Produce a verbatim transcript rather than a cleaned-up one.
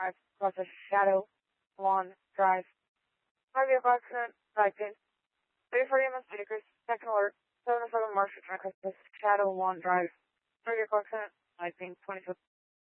Drive, across a Shadow Lawn Drive. Five vehicle accident, Viking. three forty M S Takers, second alert, seven oh seven Marshall Drive, across Shadow Lawn Drive. Three vehicle accident, Viking, twenty-fifth.